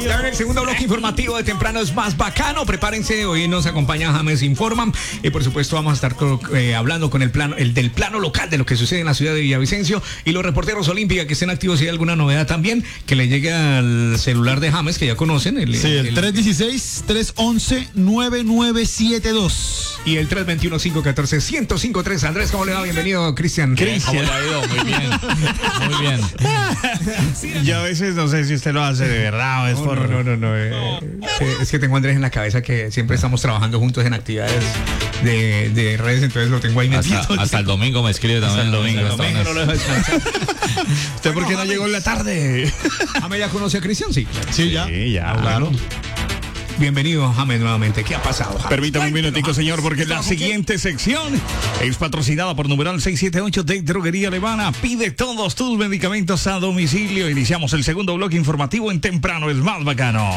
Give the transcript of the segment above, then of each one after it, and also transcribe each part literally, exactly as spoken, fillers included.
Ya en el segundo bloque informativo de Temprano es más bacano. Prepárense, hoy nos acompaña James Informa y por supuesto vamos a estar con, eh, hablando con el plano, el del plano local de lo que sucede en la ciudad de Villavicencio y los reporteros Olímpica que estén activos. Si hay alguna novedad también, que le llegue al celular de James, que ya conocen. El, sí, el, el tres uno seis, tres uno uno, nueve nueve siete dos. Y el tres dos uno, cinco uno cuatro, uno cero cinco tres. Andrés, ¿cómo le va? Bienvenido, Cristian. Cristian. ¿Cómo le ha ido? Muy bien. Muy bien. Yo a veces no sé si usted lo hace de verdad o es no, por... No, no, no. no eh, eh, es que tengo a Andrés en la cabeza que siempre estamos trabajando juntos en actividades de, de redes, entonces lo tengo ahí metido. Hasta, hasta el domingo me escribe también. Hasta el domingo. Hasta el domingo no lo dejo descansar. ¿Usted por qué no llegó en la tarde? ¿James ya conoce a Cristian? Sí. Sí, ya. Sí, ya. Claro. Bienvenido, James, nuevamente. ¿Qué ha pasado, James? Permítame un minutico, señor, porque la siguiente sección es patrocinada por numeral seiscientos setenta y ocho de Droguería Alemana. Pide todos tus medicamentos a domicilio. Iniciamos el segundo bloque informativo en Temprano es más bacano.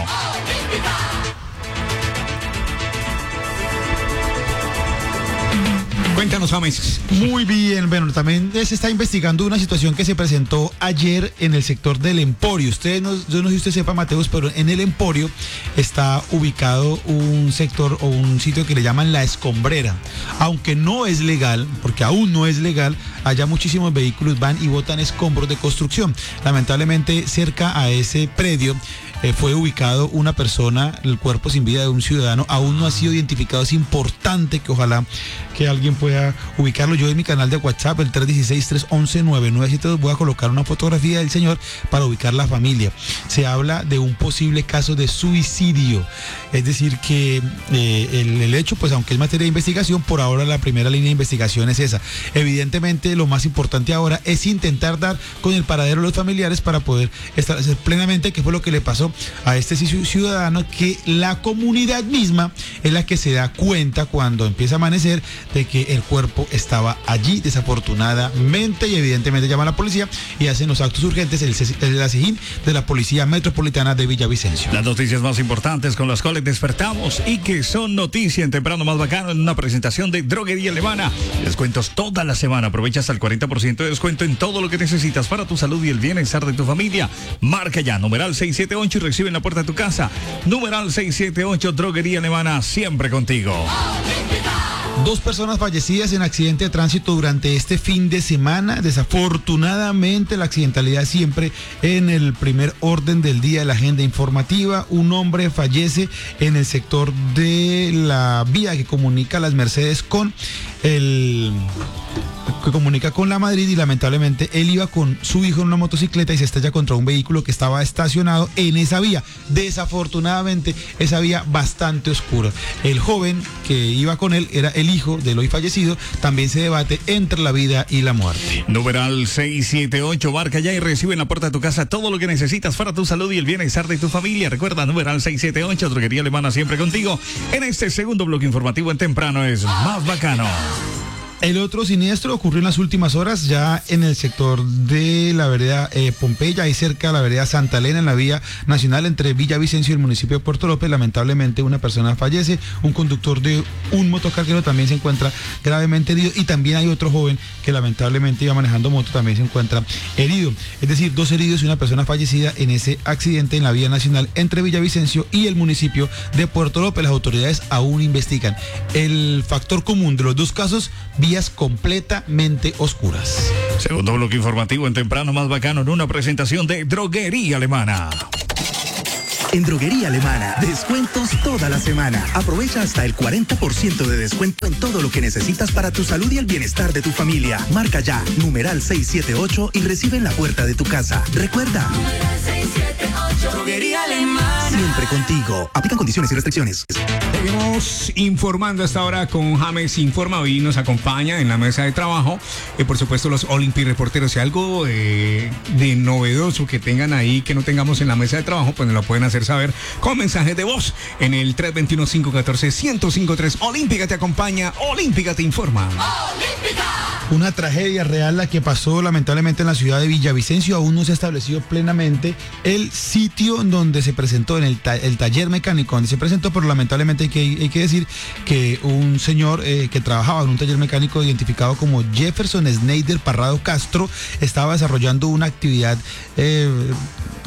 Cuéntanos, James. Muy bien, bueno, también se está investigando una situación que se presentó ayer en el sector del Emporio. Ustedes no, yo no sé si usted sepa, Mateus, pero en el Emporio está ubicado un sector o un sitio que le llaman La Escombrera. Aunque no es legal, porque aún no es legal, allá muchísimos vehículos van y botan escombros de construcción. Lamentablemente, cerca a ese predio Eh, fue ubicado una persona, el cuerpo sin vida de un ciudadano, aún no ha sido identificado. Es importante que ojalá que alguien pueda ubicarlo. Yo en mi canal de WhatsApp, el tres uno seis, tres uno uno, nueve nueve siete dos, voy a colocar una fotografía del señor para ubicar la familia. Se habla de un posible caso de suicidio, es decir que eh, el, el hecho, pues aunque es materia de investigación, por ahora la primera línea de investigación es esa. Evidentemente lo más importante ahora es intentar dar con el paradero de los familiares para poder establecer plenamente qué fue lo que le pasó a este ciudadano, que la comunidad misma es la que se da cuenta cuando empieza a amanecer de que el cuerpo estaba allí desafortunadamente, y evidentemente llama a la policía y hacen los actos urgentes el, el, el ASIJIN de la Policía Metropolitana de Villavicencio. Las noticias más importantes con las cuales despertamos y que son noticia en Temprano más bacano en una presentación de Droguería Alemana. Descuentos toda la semana, aprovecha hasta el cuarenta por ciento de descuento en todo lo que necesitas para tu salud y el bienestar de tu familia. Marca ya, numeral seiscientos setenta y ocho y recibe en la puerta de tu casa. Numeral seiscientos setenta y ocho, Droguería Alemana, siempre contigo. Dos personas fallecidas en accidente de tránsito durante este fin de semana. Desafortunadamente, la accidentalidad siempre en el primer orden del día de la agenda informativa. Un hombre fallece en el sector de la vía que comunica Las Mercedes con el... que comunica con la Madrid, y lamentablemente él iba con su hijo en una motocicleta y se estalla contra un vehículo que estaba estacionado en esa vía. Desafortunadamente, esa vía bastante oscura. El joven que iba con él era el hijo del hoy fallecido. También se debate entre la vida y la muerte. Numeral seiscientos setenta y ocho, marca ya y recibe en la puerta de tu casa todo lo que necesitas para tu salud y el bienestar de tu familia. Recuerda, numeral seiscientos setenta y ocho, Droguería Alemana, siempre contigo. En este segundo bloque informativo en Temprano es más bacano. El otro siniestro ocurrió en las últimas horas ya en el sector de la vereda eh, Pompeya, ahí cerca de la vereda Santa Elena, en la vía nacional entre Villavicencio y el municipio de Puerto López. Lamentablemente una persona fallece, un conductor de un motocarguero también se encuentra gravemente herido, y también hay otro joven que lamentablemente iba manejando moto, también se encuentra herido. Es decir, dos heridos y una persona fallecida en ese accidente en la vía nacional entre Villavicencio y el municipio de Puerto López. Las autoridades aún investigan el factor común de los dos casos: vías completamente oscuras. Segundo bloque informativo en Temprano más bacano en una presentación de Droguería Alemana. En Droguería Alemana, descuentos toda la semana. Aprovecha hasta el cuarenta por ciento de descuento en todo lo que necesitas para tu salud y el bienestar de tu familia. Marca ya, numeral seiscientos setenta y ocho y recibe en la puerta de tu casa. Recuerda, seiscientos setenta y ocho, Droguería Alemana, siempre contigo. Aplican condiciones y restricciones. Seguimos informando hasta ahora con James Informa. Hoy nos acompaña en la mesa de trabajo y por supuesto los Olympic reporteros. Si algo eh, de novedoso que tengan ahí que no tengamos en la mesa de trabajo, pues nos lo pueden hacer saber con mensajes de voz en el tres dos uno, cinco uno cuatro, uno cero cinco tres. Olímpica te acompaña, Olímpica te informa. ¡Olímpica! Una tragedia real la que pasó lamentablemente en la ciudad de Villavicencio. Aún no se ha establecido plenamente el sitio en donde se presentó, en el, ta el taller mecánico donde se presentó, pero lamentablemente hay que, hay que decir que un señor eh, que trabajaba en un taller mecánico identificado como Jefferson Snyder Parrado Castro estaba desarrollando una actividad eh,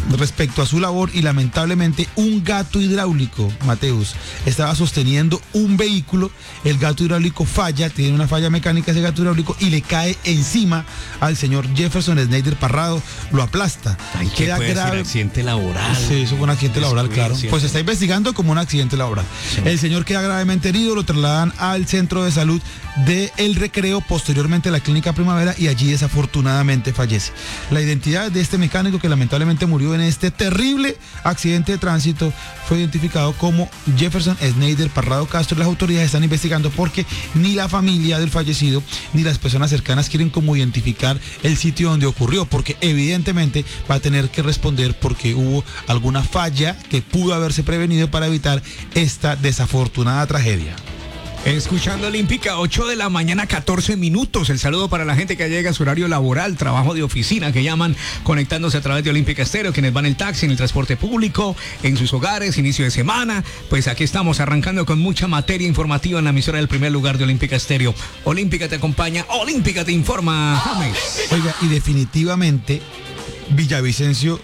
respecto a su labor y lamentablemente un gato hidráulico, Mateus, estaba sosteniendo un vehículo, el gato hidráulico falla, tiene una falla mecánica ese gato hidráulico y le cae encima al señor Jefferson Snyder Parrado, lo aplasta. Ay, ¿qué Queda puede grave. ser accidente laboral? Sí, eso fue un accidente laboral, claro. Sí, Pues se sí. está investigando como un accidente laboral. Sí. El señor queda gravemente herido, lo trasladan al centro de salud de El Recreo, posteriormente a la clínica Primavera y allí desafortunadamente fallece. La identidad de este mecánico que lamentablemente murió en este terrible accidente de tránsito fue identificado como Jefferson Snyder Parrado Castro. Las autoridades están investigando porque ni la familia del fallecido ni las personas cercanas quieren como identificar el sitio donde ocurrió, porque evidentemente va a tener que responder porque hubo alguna falla que pudo haberse prevenido para evitar esta desafortunada tragedia. Escuchando Olímpica, ocho de la mañana, catorce minutos. El saludo para la gente que llega a su horario laboral, trabajo de oficina, que llaman conectándose a través de Olímpica Estéreo, quienes van en el taxi, en el transporte público, en sus hogares, inicio de semana. Pues aquí estamos arrancando con mucha materia informativa en la emisora del primer lugar de Olímpica Estéreo. Olímpica te acompaña, Olímpica te informa, James. Oiga, y definitivamente Villavicencio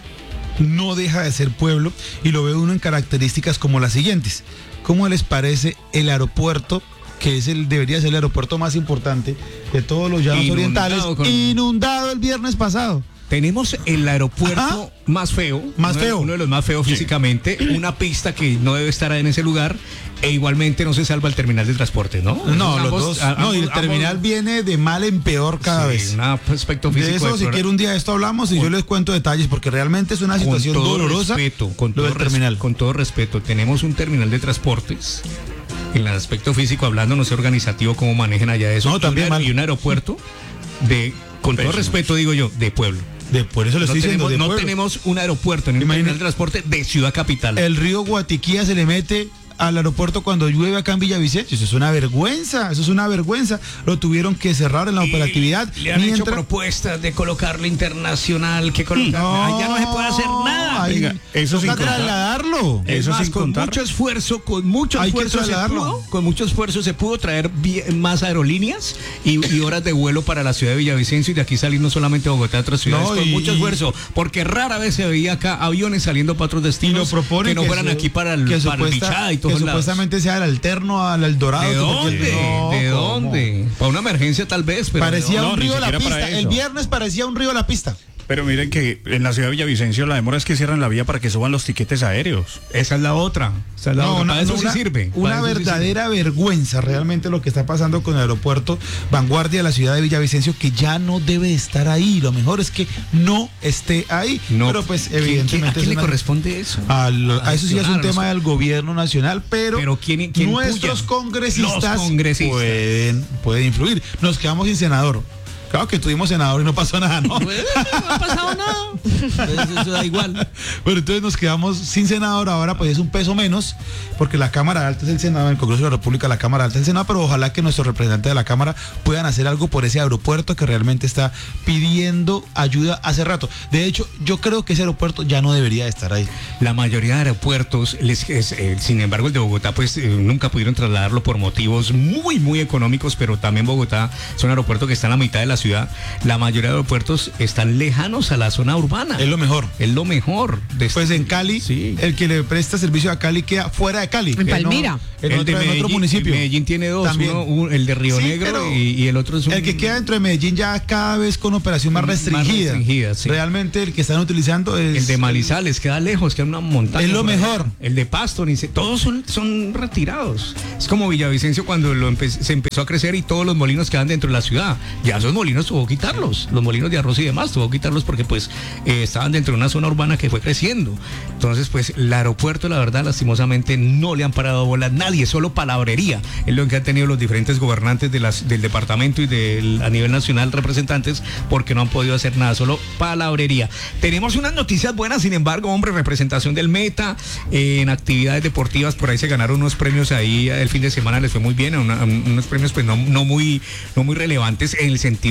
no deja de ser pueblo y lo ve uno en características como las siguientes. ¿Cómo les parece el aeropuerto, que es el debería ser el aeropuerto más importante de todos los llanos Inundado orientales, con- inundado el viernes pasado? Tenemos el aeropuerto Ajá. más feo. Más uno de- feo. Uno de los más feos físicamente. Una pista que no debe estar en ese lugar. E igualmente no se salva el terminal de transporte, ¿no? No, Ambos- los dos. a- No, y el ambos- terminal ambos- viene de mal en peor cada Sí, vez. un aspecto físico. De eso, si deplora- quiere un día de esto hablamos y yo les cuento detalles, porque realmente es una con situación todo dolorosa. respeto, con lo todo del res- terminal. con todo respeto, tenemos un terminal de transportes. En el aspecto físico hablando, no sé organizativo cómo manejen allá eso. No, Y también un aer- mal. y un aeropuerto de, con todo Pésimo. respeto digo yo, de pueblo. De, por eso le No estoy diciendo, tenemos, de no pueblo. tenemos un aeropuerto ni un Imagine- terminal de transporte de ciudad capital. El río Guatiquía se le mete al aeropuerto cuando llueve acá en Villavicencio. Eso es una vergüenza, eso es una vergüenza. Lo tuvieron que cerrar en la Y operatividad. Le han hecho mientras- propuestas de colocarle internacional, que colocar. Allá no se puede hacer nada. ahí Venga, eso sin toca contar. trasladarlo. Es Eso más, sin con contar. mucho esfuerzo, con mucho Hay que esfuerzo se trasladarlo. pudo, con mucho esfuerzo se pudo traer bien- más aerolíneas y, y horas de vuelo para la ciudad de Villavicencio y de aquí salir no solamente a Bogotá, a otras ciudades, No, con y- mucho esfuerzo, porque rara vez se veía acá aviones saliendo para otros Y lo destinos proponen que no fueran su- aquí para el, que para el supuesta- Bichada y que todos lados. supuestamente sea el alterno al Eldorado. ¿De porque- dónde? No, ¿De ¿cómo? dónde? Para una emergencia tal vez, pero Parecía no, un ni río la siquiera para pista. El eso. viernes parecía un río la pista. Pero miren que en la ciudad de Villavicencio la demora es que cierran la vía para que suban los tiquetes aéreos. esa es la otra. Esa es la No, otra. una, Para eso sí una- sirve. una Para eso sí verdadera vergüenza realmente lo que está pasando con el aeropuerto Vanguardia de la ciudad de Villavicencio, que ya no debe estar ahí. Lo mejor es que no esté ahí. sirve. No, pero pues ¿quién- quién- evidentemente ¿a quién es le una- corresponde eso? al- a eso sí es un Nacional, tema no sé. del gobierno nacional, pero, Pero ¿quién- quién nuestros puya? congresistas, Los congresistas. Pueden, pueden influir. Nos quedamos sin senador. Claro que tuvimos senador y no pasó nada, ¿no? Pues, no ha pasado nada. Entonces, eso da igual. Bueno, entonces nos quedamos sin senador ahora, pues es un peso menos, porque la Cámara Alta es el Senado, en el Congreso de la República la Cámara Alta es el Senado, pero ojalá que nuestros representantes de la Cámara puedan hacer algo por ese aeropuerto que realmente está pidiendo ayuda hace rato. De hecho, yo creo que ese aeropuerto ya no debería de estar ahí. La mayoría de aeropuertos, les, es, eh, sin embargo, el de Bogotá, pues eh, nunca pudieron trasladarlo por motivos muy, muy económicos, pero también Bogotá es un aeropuerto que está en la mitad de la ciudad. La mayoría de aeropuertos están lejanos a la zona urbana. Es lo mejor. Es lo mejor. De Pues este- en Cali, Sí. el que le presta servicio a Cali queda fuera de Cali. En que Palmira. no- en, el otro, de en otro Medellín- municipio. Medellín tiene dos, También. uno, un- el de Río Sí, Negro pero y, y el otro es un... El que queda dentro de Medellín ya cada vez con operación más Más restringida. restringida, sí. Realmente el que están utilizando es... El de Manizales queda lejos, queda en una montaña. Es lo por allá. mejor. El de Pasto, ni se- todos son, son retirados. Es como Villavicencio cuando lo empe- se empezó a crecer y todos los molinos quedan dentro de la ciudad. Ya esos molinos tuvo que quitarlos. Los molinos de arroz y demás tuvo que quitarlos porque pues eh, estaban dentro de una zona urbana que fue creciendo. Entonces pues el aeropuerto, la verdad, lastimosamente no le han parado bola nadie, solo palabrería. Es lo que han tenido los diferentes gobernantes de las, del departamento y del, a nivel nacional representantes porque no han podido hacer nada, solo palabrería. Tenemos unas noticias buenas, sin embargo, hombre, representación del Meta eh, en actividades deportivas, por ahí se ganaron unos premios ahí el fin de semana, les fue muy bien, una- unos premios pues no, no muy no muy relevantes en el sentido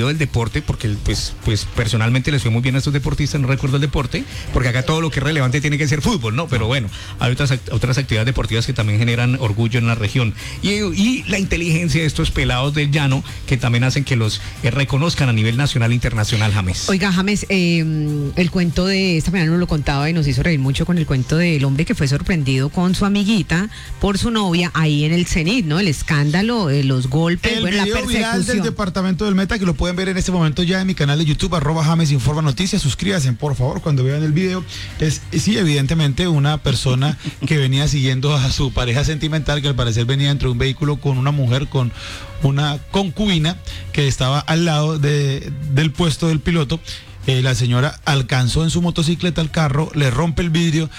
del deporte, porque pues, pues personalmente les fue muy bien a estos deportistas, no recuerdo el deporte, porque acá todo lo que es relevante tiene que ser fútbol, ¿no? Pero bueno, hay otras, otras actividades deportivas que también generan orgullo en la región. Y, y la inteligencia de estos pelados del llano, que también hacen que los eh, reconozcan a nivel nacional e internacional, James. Oiga, James, eh, el cuento de esta mañana nos lo contaba y nos hizo reír mucho con el cuento del hombre que fue sorprendido con su amiguita por su novia ahí en el Cenit, ¿no? El escándalo, eh, los golpes, el bueno, la video viral persecución. del departamento del Meta, que lo pueden ver en este momento ya en mi canal de YouTube, arroba James Informa Noticias. Suscríbanse, por favor, cuando vean el video. Es, sí, evidentemente, una persona que venía siguiendo a su pareja sentimental, que al parecer venía dentro de un vehículo con una mujer, con una concubina, que estaba al lado de, del puesto del piloto. Eh, la señora alcanzó en su motocicleta el carro, le rompe el vidrio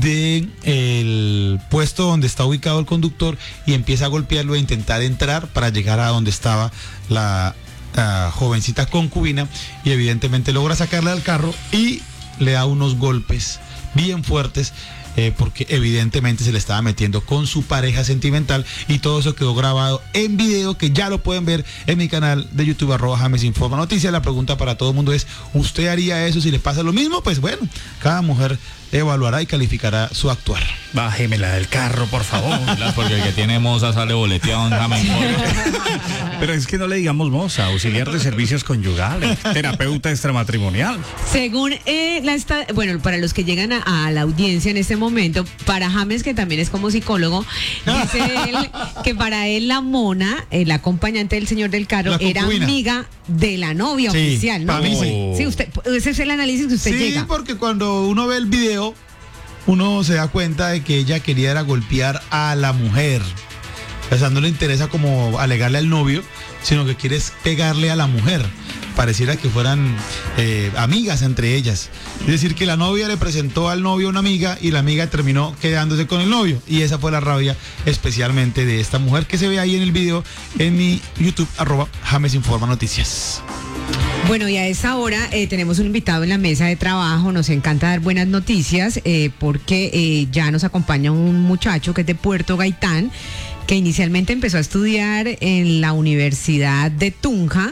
del puesto donde está ubicado el conductor y empieza a golpearlo e intentar entrar para llegar a donde estaba la uh, jovencita concubina, y evidentemente logra sacarla del carro y le da unos golpes bien fuertes. Eh, porque evidentemente se le estaba metiendo con su pareja sentimental, y todo eso quedó grabado en video, que ya lo pueden ver en mi canal de YouTube, arroba James Informa Noticias. La pregunta para todo el mundo es, ¿usted haría eso si le pasa lo mismo? Pues bueno, cada mujer evaluará y calificará su actuar. Bájemela del carro, por favor. Porque el que tiene moza sale boleteado en James Informa. Pero es que no le digamos moza, auxiliar de servicios conyugales, terapeuta extramatrimonial. Según eh, la esta, bueno, para los que llegan a, a la audiencia en este momento, para James, que también es como psicólogo, dice él que para él la mona, el acompañante del señor del carro, era amiga de la novia sí, oficial, ¿no? Para mí sí. Sí, usted, ese es el análisis que usted sí, llega. Sí, porque cuando uno ve el video, uno se da cuenta de que ella quería era golpear a la mujer. O sea, no le interesa como alegarle al novio, sino que quiere es pegarle a la mujer. Pareciera que fueran eh, amigas entre ellas. Es decir, que la novia le presentó al novio una amiga y la amiga terminó quedándose con el novio. Y esa fue la rabia especialmente de esta mujer, que se ve ahí en el video en mi YouTube, arroba James Informa Noticias. Bueno, y a esa hora eh, tenemos un invitado en la mesa de trabajo. Nos encanta dar buenas noticias eh, porque eh, ya nos acompaña un muchacho que es de Puerto Gaitán, que inicialmente empezó a estudiar en la Universidad de Tunja,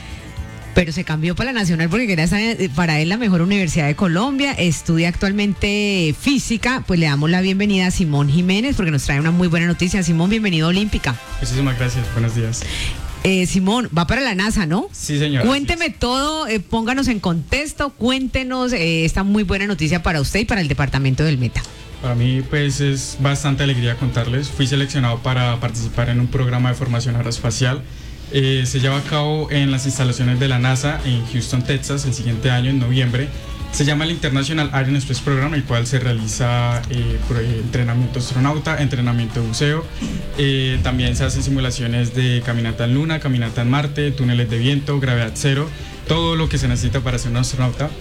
pero se cambió para la Nacional porque era para él la mejor universidad de Colombia. Estudia actualmente física. Pues le damos la bienvenida a Simón Jiménez, porque nos trae una muy buena noticia. Simón, bienvenido a Olímpica. Muchísimas gracias, buenos días. Eh, Simón, va para la NASA, ¿no? Sí, señora. Cuénteme todo, eh, pónganos en contexto, cuéntenos eh, esta muy buena noticia para usted y para el departamento del Meta. Para mí, pues, es bastante alegría contarles. Fui seleccionado para participar en un programa de formación aeroespacial. Eh, se lleva a cabo en las instalaciones de la NASA en Houston, Texas, el siguiente año, en noviembre. Se llama el International Air and Space Program, el cual se realiza eh, por, eh, entrenamiento astronauta, entrenamiento de buceo. Eh, también se hacen simulaciones de caminata en Luna, caminata en Marte, túneles de viento, gravedad cero, todo lo que se necesita para ser un astronauta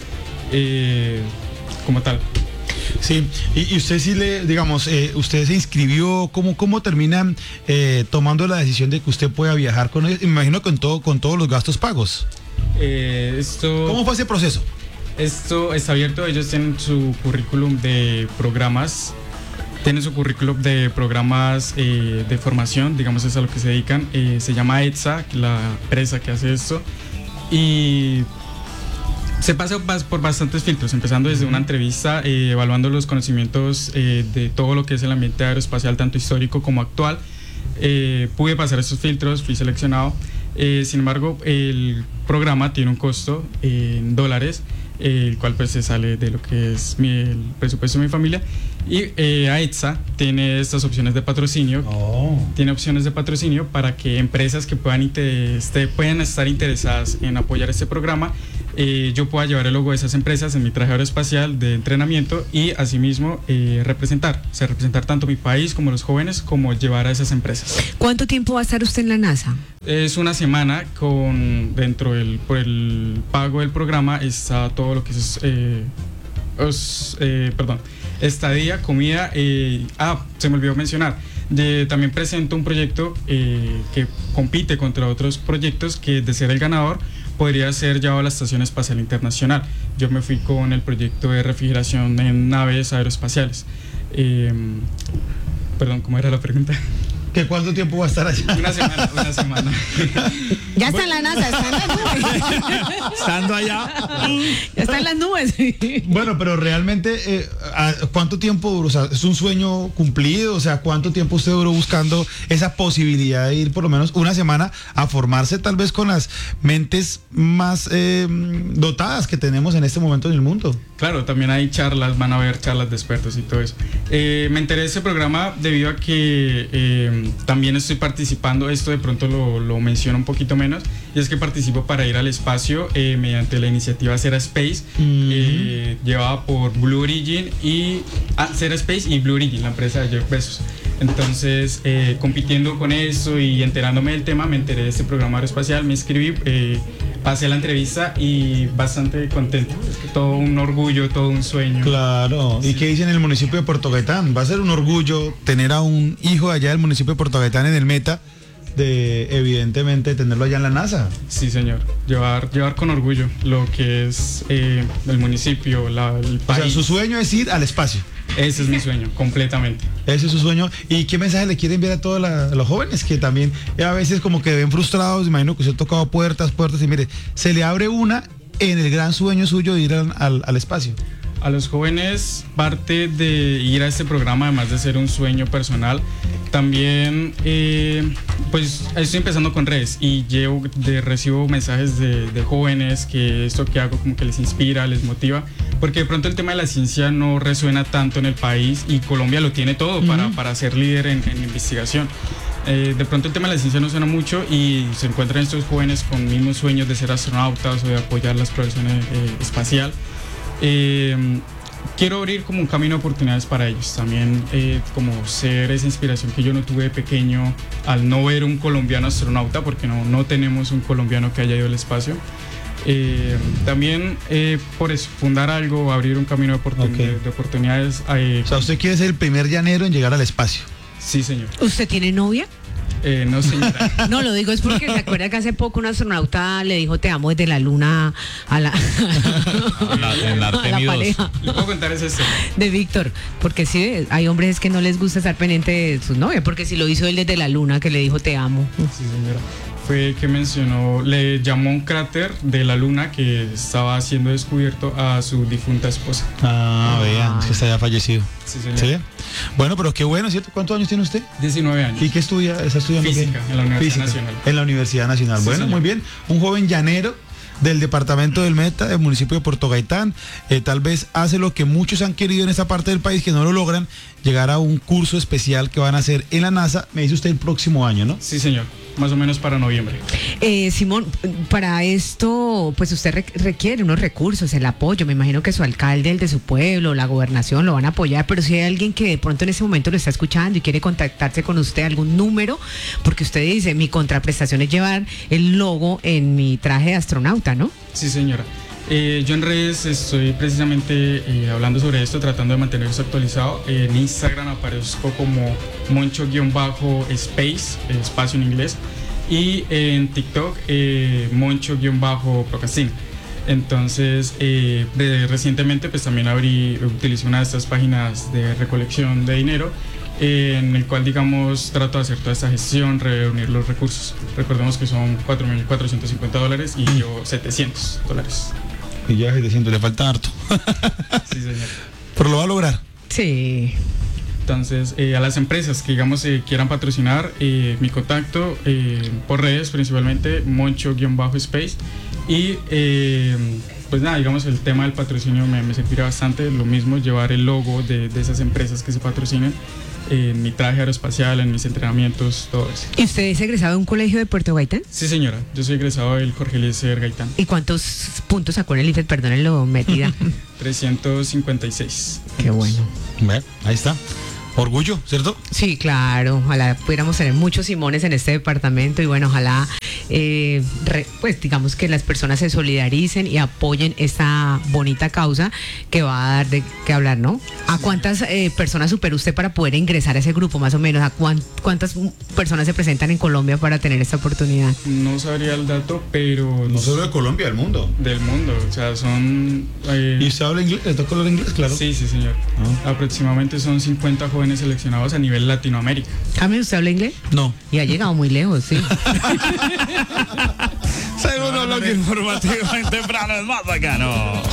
eh, como tal. Sí, y, y usted sí le, digamos, eh, usted se inscribió, ¿cómo, cómo termina eh, tomando la decisión de que usted pueda viajar con ellos? Imagino con todo, con todos los gastos pagos. Eh, esto, ¿Cómo fue ese proceso? Esto está abierto, ellos tienen su currículum de programas, tienen su currículum de programas eh, de formación, digamos, es a lo que se dedican. Eh, se llama E T S A, la empresa que hace esto, y se pasa por bastantes filtros, empezando desde una entrevista, eh, evaluando los conocimientos eh, de todo lo que es el ambiente aeroespacial, tanto histórico como actual. Eh, pude pasar esos filtros, fui seleccionado. Eh, sin embargo, el programa tiene un costo eh, en dólares, eh, el cual pues se sale de lo que es mi, el presupuesto de mi familia. Y eh, A E T S A tiene estas opciones de patrocinio, oh. tiene opciones de patrocinio para que empresas que puedan, este, puedan estar interesadas en apoyar este programa, eh, yo pueda llevar el logo de esas empresas en mi traje aeroespacial de entrenamiento y asimismo eh, representar, o sea, representar tanto mi país como los jóvenes, como llevar a esas empresas. ¿Cuánto tiempo va a estar usted en la NASA? Es una semana con, dentro del, por el pago del programa está todo lo que es, eh, os, eh, perdón, estadía, comida, eh, ah, se me olvidó mencionar, de, también presento un proyecto eh, que compite contra otros proyectos que de ser el ganador podría ser llevado a la Estación Espacial Internacional. Yo me fui con el proyecto de refrigeración en naves aeroespaciales. Eh, perdón, ¿cómo era la pregunta? ¿Que cuánto tiempo va a estar allá? Una semana, una semana. Ya está en la NASA, está en las nubes. Estando allá. Ya está en las nubes. Bueno, pero realmente, eh, ¿a ¿cuánto tiempo duró? O sea, ¿es un sueño cumplido? O sea, ¿cuánto tiempo usted duró buscando esa posibilidad de ir por lo menos una semana a formarse tal vez con las mentes más eh, dotadas que tenemos en este momento en el mundo? Claro, también hay charlas, van a haber charlas de expertos y todo eso. Eh, me enteré de este programa debido a que eh, también estoy participando, esto de pronto lo, lo menciono un poquito menos, y es que participo para ir al espacio eh, mediante la iniciativa Cera Space, mm-hmm. eh, llevada por Blue Origin y ah, Cera Space y Blue Origin, la empresa de Jeff Bezos. Entonces, eh, compitiendo con eso y enterándome del tema, me enteré de este programa aeroespacial, me inscribí, eh, pasé la entrevista y bastante contento. Es que todo un orgullo, todo un sueño. Claro. Sí. ¿Y qué dicen en el municipio de Puerto Gaitán? Va a ser un orgullo tener a un hijo allá del municipio de Puerto Gaitán en el meta, de evidentemente tenerlo allá en la NASA. Sí, señor. Llevar, llevar con orgullo lo que es eh, el municipio, la, el país. O sea, su sueño es ir al espacio. Ese es mi sueño, completamente. Ese es su sueño. ¿Y qué mensaje le quiere enviar a todos la, los jóvenes que también eh, a veces como que ven frustrados? Imagino que usted ha tocado puertas, puertas y mire, se le abre una en el gran sueño suyo de ir al, al, al espacio. A los jóvenes, parte de ir a este programa, además de ser un sueño personal, también eh, pues estoy empezando con redes y llevo de, recibo mensajes de, de jóvenes que esto que hago como que les inspira, les motiva, porque de pronto el tema de la ciencia no resuena tanto en el país y Colombia lo tiene todo uh-huh. para, para ser líder en, en investigación. Eh, de pronto el tema de la ciencia no suena mucho y se encuentran estos jóvenes con mismos sueños de ser astronautas o de apoyar la exploración eh, espacial. Eh, quiero abrir como un camino de oportunidades para ellos también, eh, como ser esa inspiración que yo no tuve de pequeño al no ver un colombiano astronauta, porque no, no tenemos un colombiano que haya ido al espacio. Eh, también eh, por eso, fundar algo, abrir un camino de, oportun okay. de, de oportunidades. Eh, o sea, usted quiere ser el primer llanero en llegar al espacio. Sí, señor. ¿Usted tiene novia? Eh, no, señora. No, lo digo es porque se acuerda que hace poco un astronauta le dijo te amo desde la luna a la, a la, en la, a la pareja. ¿Le puedo contar ese esto? De Víctor, porque sí, hay hombres que no les gusta estar pendiente de sus novias, porque si lo hizo él desde la luna, que le dijo te amo. Sí, señora. Fue que mencionó, le llamó un cráter de la luna que estaba siendo descubierto a su difunta esposa. Ah, ah. vean, es que está ya fallecido. Sí, señor. ¿Sí? Bueno, pero qué bueno, ¿cierto? ¿Cuántos años tiene usted? diecinueve años. ¿Y qué estudia? ¿Está estudiando Física, qué? en la Universidad Física, Nacional. En la Universidad Nacional. Sí, bueno, señor. Muy bien. Un joven llanero del departamento del Meta, del municipio de Puerto Gaitán, eh, tal vez hace lo que muchos han querido en esta parte del país que no lo logran, llegar a un curso especial que van a hacer en la NASA, me dice usted el próximo año, ¿no? Sí, señor, más o menos para noviembre. Eh, Simón, para esto, pues usted re requiere unos recursos, el apoyo, me imagino que su alcalde, el de su pueblo, la gobernación lo van a apoyar, pero si hay alguien que de pronto en ese momento lo está escuchando y quiere contactarse con usted, algún número, porque usted dice, mi contraprestación es llevar el logo en mi traje de astronauta, ¿no? Sí, señora. Eh, yo en redes estoy precisamente eh, hablando sobre esto, tratando de mantenerse actualizado. Eh, en Instagram aparezco como moncho-space, eh, espacio en inglés, y eh, en TikTok eh, moncho-procasting. Entonces, eh, de, recientemente pues también abrí, utilicé una de estas páginas de recolección de dinero, eh, en el cual, digamos, trato de hacer toda esta gestión, reunir los recursos. Recordemos que son cuatro mil cuatrocientos cincuenta dólares y yo setecientos dólares. Y ya setecientos, le falta harto. Sí, señor. Pero lo va a lograr. Sí. Entonces, eh, a las empresas que, digamos, eh, quieran patrocinar, eh, mi contacto eh, por redes, principalmente moncho-space. Y eh, pues nada, digamos, el tema del patrocinio me, me servirá bastante. Lo mismo, llevar el logo de, de esas empresas que se patrocinen en mi traje aeroespacial, en mis entrenamientos, todo eso. ¿Y usted es egresado de un colegio de Puerto Gaitán? Sí, señora. Yo soy egresado del Jorge Eliezer Gaitán. ¿Y cuántos puntos sacó en el I F E D? Perdónenlo, metida. trescientos cincuenta y seis. Qué bueno. Bueno, ahí está. Orgullo, ¿cierto? Sí, claro. Ojalá pudiéramos tener muchos Simones en este departamento y bueno, ojalá eh, re, pues digamos que las personas se solidaricen y apoyen esta bonita causa que va a dar de qué hablar, ¿no? ¿A cuántas eh, personas superó usted para poder ingresar a ese grupo, más o menos? ¿A cuán, cuántas personas se presentan en Colombia para tener esta oportunidad? No sabría el dato, pero... No solo de Colombia, del mundo. Del mundo, o sea, son... Eh, ¿Y usted habla inglés? ¿Le toca hablar inglés? Claro. Sí, sí, señor. Ah. Aproximadamente son cincuenta jóvenes seleccionados a nivel Latinoamérica. James, ¿usted habla inglés? No. Y ha llegado muy lejos, sí. Segundo bloque informativo en Temprano es más bacano.